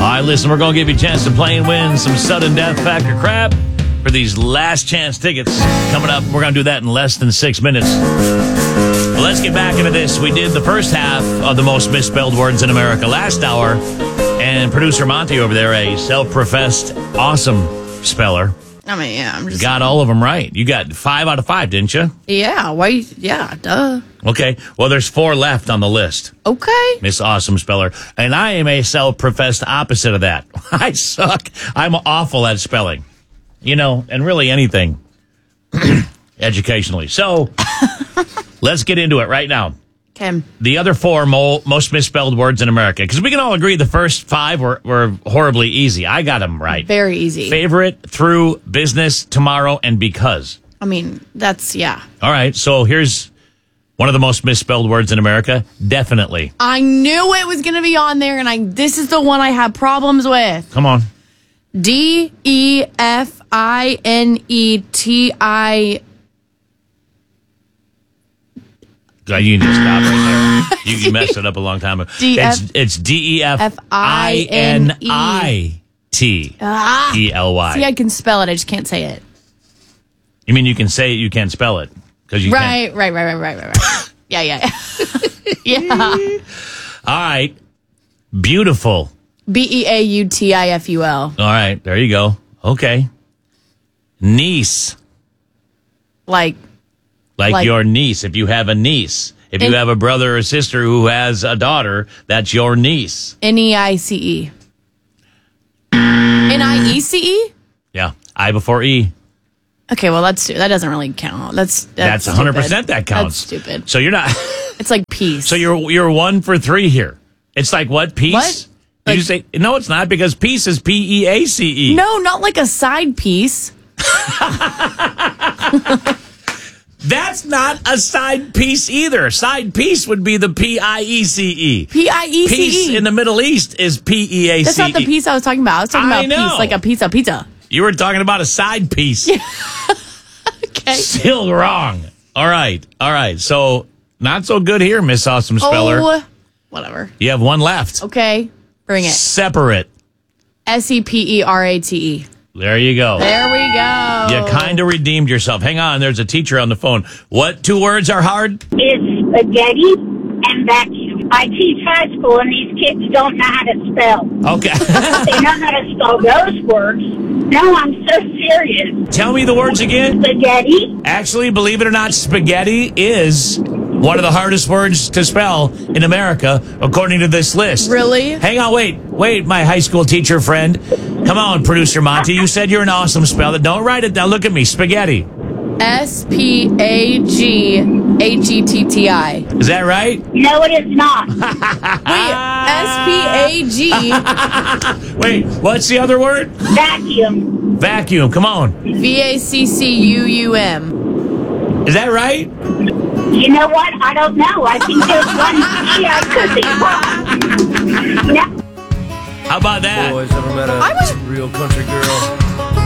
right, listen, we're going to give you a chance to play and win some sudden death factor crap for these last chance tickets coming up. We're going to do that in less than 6 minutes. Well, let's get back into this. We did the first half of the most misspelled words in America last hour, and producer Monty over there, a self-professed awesome speller, I mean, yeah, I'm just got all of them right. You got 5 out of 5, didn't you? Yeah, why? Yeah, duh. Okay, well, there's 4 left on the list. Okay. Miss Awesome Speller. And I am a self-professed opposite of that. I suck. I'm awful at spelling. You know, and really anything educationally. So, let's get into it right now. Okay. The other 4 most misspelled words in America. Because we can all agree the first 5 were horribly easy. I got them right. Very easy. Favorite, through, business, tomorrow, and because. I mean, that's, yeah. All right, so here's one of the most misspelled words in America. Definitely. I knew it was going to be on there, and this is the one I have problems with. Come on. DEFINETI. You need to stop right there. You messed it up a long time ago. It's DEFINITELY. See, I can spell it. I just can't say it. You mean you can say it, you can't spell it? Because you right. Yeah. Yeah. All right. Beautiful. BEAUTIFUL. All right. There you go. Okay. Niece. Like your niece. If you have a niece. If you have a brother or sister who has a daughter, that's your niece. NEICE. NIECE? Yeah. I before E. Okay, well, that doesn't really count. That's 100% that counts. That's stupid. So you're not. It's like peace. So you're 1 for 3 here. It's like what? Peace? What? Did you say no? It's not, because peace is PEACE. No, not like a side piece. That's not a side piece either. Side piece would be the PIECE. PIECE. Peace in the Middle East is PEACE. That's not the piece I was talking about. I was talking about piece, like a pizza. You were talking about a side piece. Okay. Still wrong. All right. So not so good here, Miss Awesome Speller. Oh, whatever. You have 1 left. Okay. Bring it. Separate. SEPERATE. There you go. There we go. You kind of redeemed yourself. Hang on, there's a teacher on the phone. What 2 words are hard? It's spaghetti and vacuum. I teach high school, and these kids don't know how to spell. Okay. They know how to spell those words. No, I'm so serious. Tell me the words again. Spaghetti. Actually, believe it or not, spaghetti is one of the hardest words to spell in America, according to this list. Really? Hang on, wait, my high school teacher friend. Come on, producer Monty. You said you're an awesome speller. Don't write it down. Look at me. Spaghetti. SPAGHETTI. Is that right? No, it is not. Wait, SPAG. Wait, what's the other word? Vacuum. Vacuum. Come on. VACCUUM. Is that right? You know what? I don't know. I think there's one G I could be wrong. No. How about that? Boys, ever met a real country girl?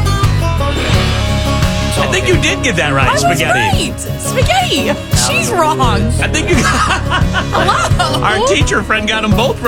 I think you did get that right, spaghetti. I was right. Spaghetti. She's wrong. I think you Hello. Our teacher friend got them both right.